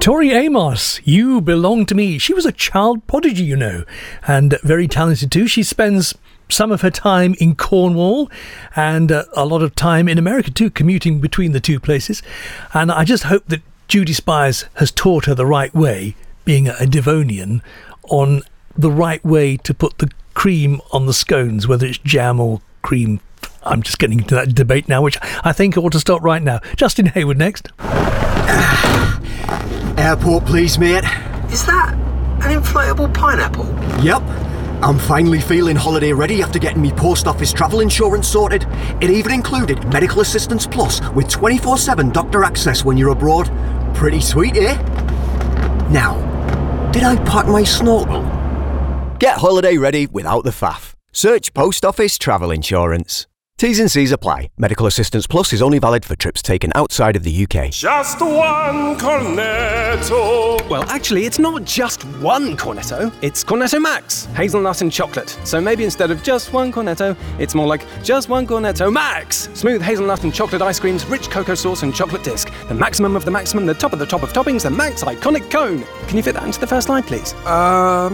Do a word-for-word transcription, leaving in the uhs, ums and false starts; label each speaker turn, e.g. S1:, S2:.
S1: Tori Amos, You Belong to Me. She was a child prodigy, you know, and very talented too. She spends some of her time in Cornwall and uh, a lot of time in America too, commuting between the two places. And I just hope that Judy Spires has taught her the right way, being a Devonian, on the right way to put the cream on the scones, whether it's jam or cream. I'm just getting into that debate now, which I think ought to stop right now. Justin Hayward next.
S2: Airport, please, mate.
S3: Is that an inflatable pineapple?
S2: Yep. I'm finally feeling holiday ready after getting me post office travel insurance sorted. It even included Medical Assistance Plus with twenty-four seven doctor access when you're abroad. Pretty sweet, eh? Now, did I pack my snorkel? Get holiday ready without the faff. Search Post Office Travel Insurance. T's and C's apply. Medical Assistance Plus is only valid for trips taken outside of the U K.
S4: Just one Cornetto.
S5: Well, actually, it's not just one Cornetto. It's Cornetto Max, hazelnut and chocolate. So maybe instead of just one Cornetto, it's more like just one Cornetto Max. Smooth hazelnut and chocolate ice creams, rich cocoa sauce and chocolate disc. The maximum of the maximum, the top of the top of toppings, the Max iconic cone. Can you fit that into the first slide, please?
S4: Um...